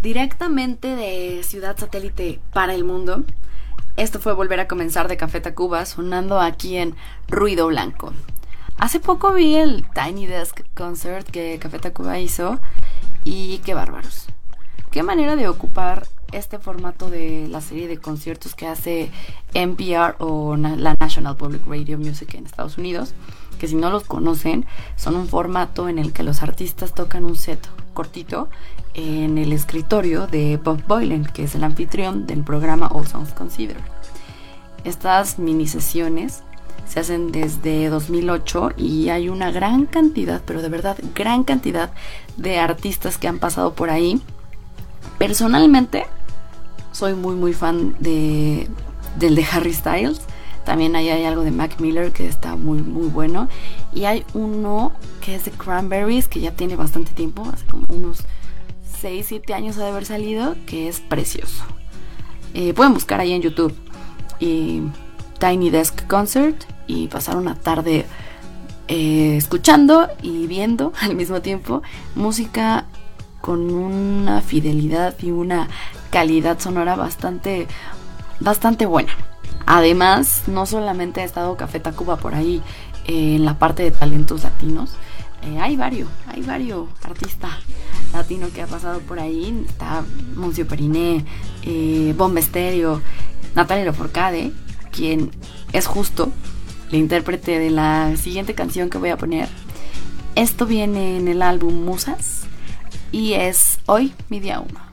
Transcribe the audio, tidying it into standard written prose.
Directamente de Ciudad Satélite para el mundo. Esto fue Volver a Comenzar de Café Tacuba, sonando aquí en Ruido Blanco. Hace poco vi el Tiny Desk Concert que Café Tacuba hizo y qué bárbaros. Qué manera de ocupar este formato de la serie de conciertos que hace NPR o la National Public Radio Music en Estados Unidos, que si no los conocen, son un formato en el que los artistas tocan un set cortito en el escritorio de Bob Boilen, que es el anfitrión del programa All Songs Considered. Estas mini sesiones se hacen desde 2008 y hay una gran cantidad, pero de verdad gran cantidad de artistas que han pasado por ahí. Personalmente soy muy fan del de Harry Styles. También ahí hay algo de Mac Miller que está muy bueno. Y hay uno que es de Cranberries, que ya tiene bastante tiempo, hace como unos 6-7 años ha de haber salido, que es precioso. Pueden buscar ahí en YouTube Tiny Desk Concert y pasar una tarde escuchando y viendo al mismo tiempo música con una fidelidad y una calidad sonora bastante buena. Además, no solamente ha estado Café Tacuba por ahí en la parte de talentos latinos. Hay varios artistas latinos que ha pasado por ahí. Está Moncio Periné, Bomba Estéreo, Natalia Lafourcade, quien es justo la intérprete de la siguiente canción que voy a poner. Esto viene en el álbum Musas y es Hoy mi día 1.